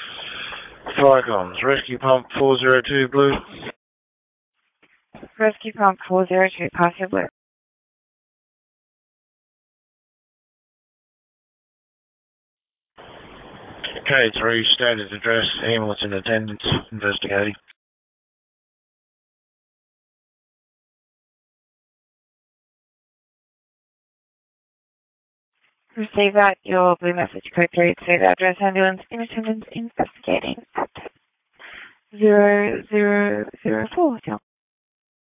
Flycoms, Rescue Pump 402 Blue. Rescue Pump 402, possibly. K3, stated address, ambulance in attendance, investigating. Receive that, your blue message code 3, save address, ambulance in attendance, investigating at 0004.